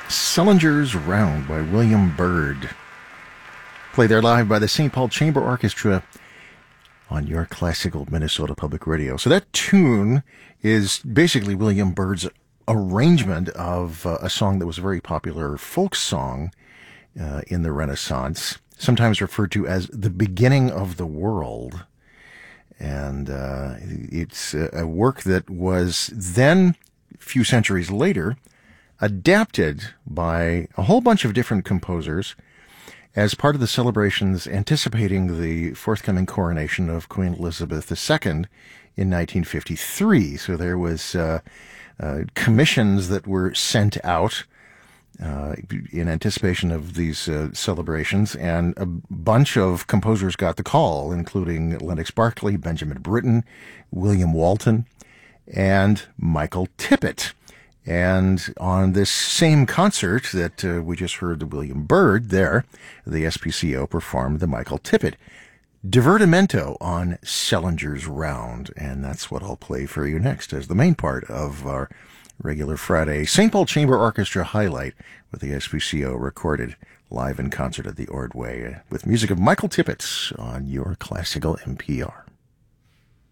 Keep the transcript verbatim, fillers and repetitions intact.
Sellinger's Round by William Byrd. Played there live by the Saint Paul Chamber Orchestra on your classical Minnesota Public Radio. So that tune is basically William Byrd's arrangement of uh, a song that was a very popular folk song uh, in the Renaissance, sometimes referred to as the beginning of the world. And uh, it's a work that was then, a few centuries later, adapted by a whole bunch of different composers as part of the celebrations anticipating the forthcoming coronation of Queen Elizabeth the Second in nineteen fifty-three. So there was uh, uh, commissions that were sent out uh, in anticipation of these uh, celebrations, and a bunch of composers got the call, including Lennox Berkeley, Benjamin Britten, William Walton, and Michael Tippett. And on this same concert that uh, we just heard the William Byrd there, the S P C O performed the Michael Tippett Divertimento on Sellinger's Round. And that's what I'll play for you next as the main part of our regular Friday Saint Paul Chamber Orchestra highlight with the S P C O recorded live in concert at the Ordway with music of Michael Tippett on your classical N P R.